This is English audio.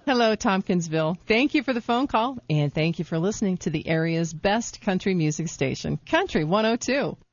Hello, Tompkinsville. Thank you for the phone call, and thank you for listening to the area's best country music station, Country 102.